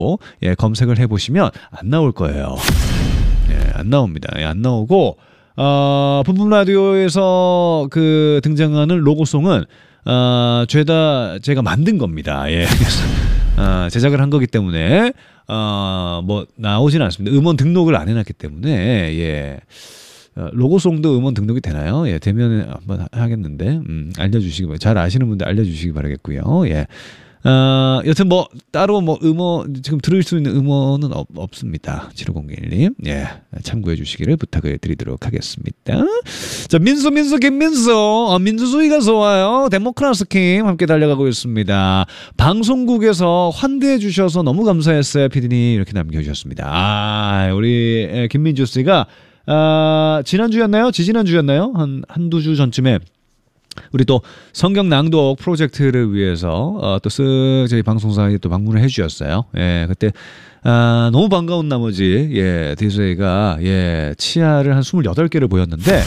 예, 검색을 해보시면 안 나올 거예요. 예, 안 나옵니다. 예, 안 나오고 뿜뿜 라디오에서 그 등장하는 로고송은 죄다 제가 만든 겁니다. 예. 제작을 한 거기 때문에 뭐 나오진 않습니다. 음원 등록을 안 해놨기 때문에 예. 로고송도 음원 등록이 되나요? 예, 되면 한번 하겠는데 알려주시기 바랍니다. 잘 아시는 분들 알려주시기 바라겠고요. 예. 여튼 뭐 따로 뭐 음원 지금 들을 수 있는 음원은 없습니다. 7501님 예 참고해 주시기를 부탁을 드리도록 하겠습니다. 자 민수 김민수 민주주의가 좋아요. 데모크라스 킴 함께 달려가고 있습니다. 방송국에서 환대해 주셔서 너무 감사했어요. 피디님 이렇게 남겨주셨습니다. 우리 김민주 씨가 지난주였나요? 지지난주였나요? 한두 주 전쯤에 우리 또 성경 낭독 프로젝트를 위해서 또 쓱 저희 방송사에 또 방문을 해주셨어요. 예, 그때 너무 반가운 나머지 예 DJ가 예 치아를 한 28개를 보였는데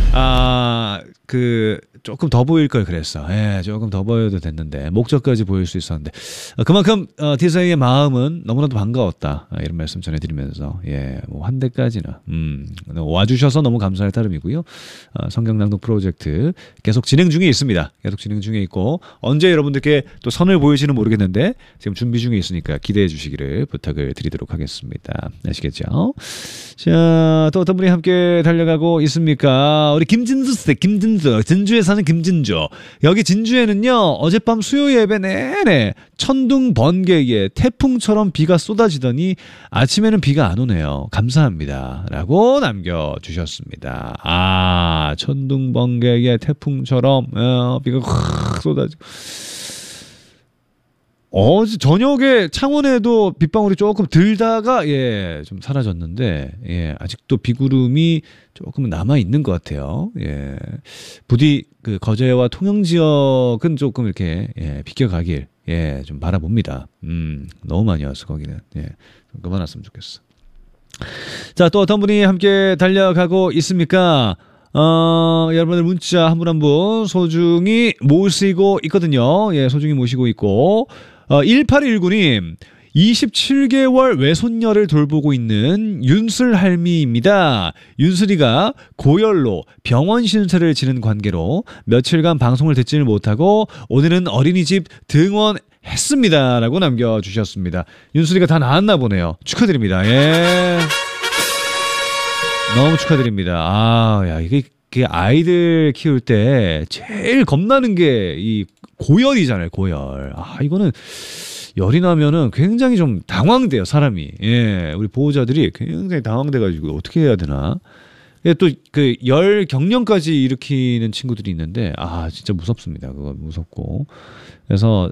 그 조금 더 보일 걸 그랬어. 예, 조금 더 보여도 됐는데 목적까지 보일 수 있었는데 그만큼 DJ의 마음은 너무나도 반가웠다. 이런 말씀 전해드리면서 예, 뭐 한 대까지나 와주셔서 너무 감사할 따름이고요. 성경 낭독 프로젝트 계속 진행 중에 있습니다. 계속 진행 중에 있고 언제 여러분들께 또 선을 보일지는 모르겠는데 지금 준비 중에 있으니까 기대해 주시기를 부탁을 드리도록 하겠습니다. 아시겠죠? 자, 또 어떤 분이 함께 달려가고 있습니까? 우리 김진주 진주에 사는 김진주. 여기 진주에는요 어젯밤 수요 예배 내내 천둥 번개에 태풍처럼 비가 쏟아지더니 아침에는 비가 안 오네요. 감사합니다 라고 남겨주셨습니다. 천둥 번개에 태풍처럼 비가 확 쏟아지고 어제 저녁에 창원에도 빗방울이 조금 들다가 예, 좀 사라졌는데 예, 아직도 비구름이 조금 남아 있는 것 같아요. 예. 부디 그 거제와 통영 지역은 조금 이렇게 예, 비껴가길 예, 좀 바라봅니다. 너무 많이 왔어 거기는. 예. 좀 그만왔으면 좋겠어. 자, 또 어떤 분이 함께 달려가고 있습니까? 여러분들 문자 한 분 한 분 소중히 모시고 있거든요. 예, 소중히 모시고 있고 1819님 27개월 외손녀를 돌보고 있는 윤슬 할미입니다. 윤슬이가 고열로 병원 신세를 지는 관계로 며칠간 방송을 듣지를 못하고 오늘은 어린이집 등원했습니다 라고 남겨주셨습니다. 윤슬이가 다 나았나 보네요. 축하드립니다. 예. 너무 축하드립니다. 야, 이게 아이들 키울 때 제일 겁나는 게 이 고열이잖아요, 고열. 이거는 열이 나면은 굉장히 좀 당황돼요, 사람이. 예, 우리 보호자들이 굉장히 당황돼가지고 어떻게 해야 되나. 또 그 열 경련까지 일으키는 친구들이 있는데, 진짜 무섭습니다. 그거 무섭고. 그래서,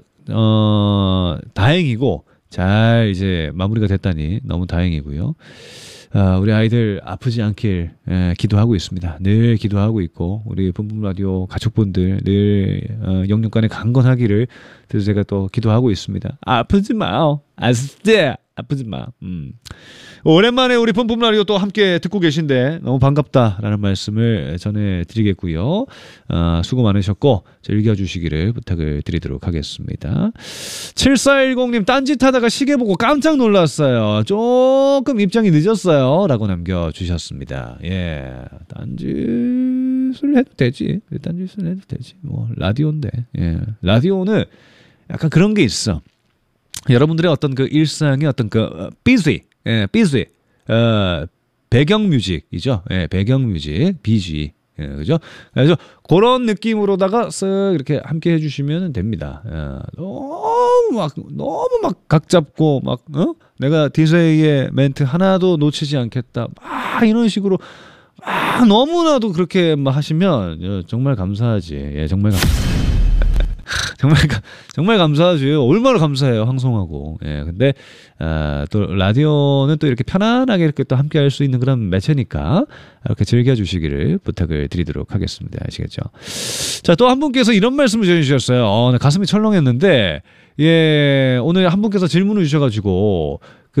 다행이고, 잘 이제 마무리가 됐다니 너무 다행이고요. 우리 아이들 아프지 않길 기도하고 있습니다. 늘 기도하고 있고 우리 뿜뿜 라디오 가족분들 늘 영육간에 강건하기를 제가 또 기도하고 있습니다. 아프지 마요. 아스테 아프지 마. 오랜만에 우리 뿜뿜 라디오 또 함께 듣고 계신데 너무 반갑다라는 말씀을 전해드리겠고요. 수고 많으셨고 즐겨주시기를 부탁을 드리도록 하겠습니다. 7410님 딴짓하다가 시계 보고 깜짝 놀랐어요. 조금 입장이 늦었어요 라고 남겨주셨습니다. 예, 딴짓을 해도 되지. 딴짓을 해도 되지. 뭐 라디오인데. 예, 라디오는 약간 그런 게 있어. 여러분들의 어떤 그 일상의 어떤 그 busy, 예, busy, 배경 뮤직이죠. 예, 배경 뮤직, BG, 예, 그죠? 그래서 그런 느낌으로다가 쓱 이렇게 함께 해주시면 됩니다. 너무 막 각 잡고 막 내가 DJ의 멘트 하나도 놓치지 않겠다. 막 이런 식으로 너무나도 그렇게 막 하시면 정말 감사하지. 예, 정말 감사하지. 정말 감사하죠. 얼마나 감사해요, 황송하고. 예, 근데, 또, 라디오는 또 이렇게 편안하게 이렇게 또 함께 할 수 있는 그런 매체니까, 이렇게 즐겨주시기를 부탁을 드리도록 하겠습니다. 아시겠죠? 자, 또 한 분께서 이런 말씀을 전해주셨어요. 나 가슴이 철렁했는데, 예, 오늘 한 분께서 질문을 주셔가지고,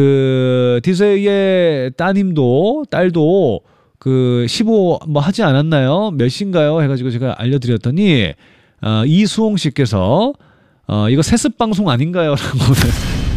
DJ의 딸도, 15 뭐 하지 않았나요? 몇 시인가요? 해가지고 제가 알려드렸더니, 이수홍 씨께서 이거 세습 방송 아닌가요? 라고